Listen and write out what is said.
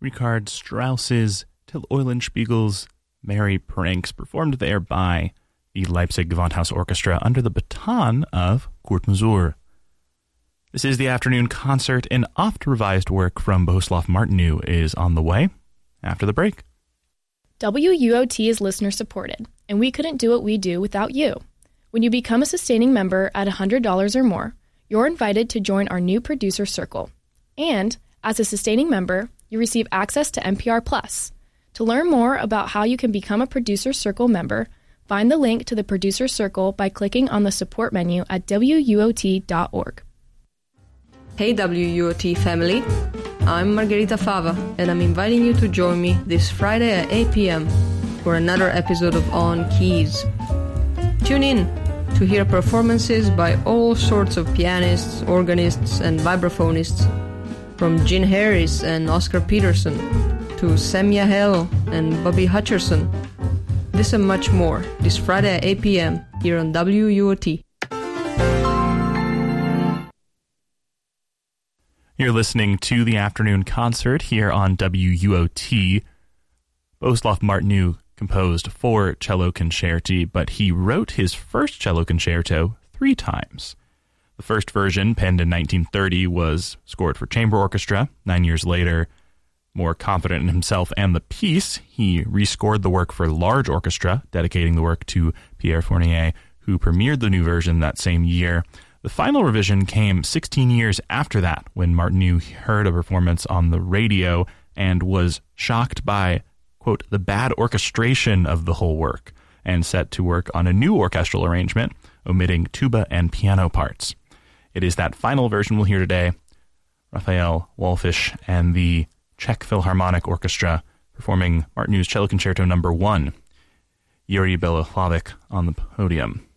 Richard Strauss's Till Eulenspiegel's Merry Pranks, performed there by the Leipzig Gewandhaus Orchestra under the baton of Kurt Masur. This is the afternoon concert. An oft-revised work from Bohuslav Martinu is on the way after the break. WUOT is listener-supported, and we couldn't do what we do without you. When you become a sustaining member at $100 or more, you're invited to join our new producer circle. And, as a sustaining member, you receive access to NPR Plus. To learn more about how you can become a Producer Circle member, find the link to the Producer Circle by clicking on the support menu at WUOT.org. Hey WUOT family, I'm Margherita Fava, and I'm inviting you to join me this Friday at 8 p.m. for another episode of On Keys. Tune in to hear performances by all sorts of pianists, organists, and vibraphonists, from Gene Harris and Oscar Peterson to Samia Hell and Bobby Hutcherson. This and much more this Friday at 8 p.m. here on WUOT. You're listening to the afternoon concert here on WUOT. Bohuslav Martinu composed 4 cello concerti, but he wrote his first cello concerto 3 times. The first version, penned in 1930, was scored for chamber orchestra. 9 years later, more confident in himself and the piece, he rescored the work for large orchestra, dedicating the work to Pierre Fournier, who premiered the new version that same year. The final revision came 16 years after that, when Martinu heard a performance on the radio and was shocked by, quote, the bad orchestration of the whole work, and set to work on a new orchestral arrangement, omitting tuba and piano parts. It is that final version we'll hear today. Raphael Wallfisch and the Czech Philharmonic Orchestra performing Martinu's Cello Concerto No. 1. Yuri Beloslavik on the podium.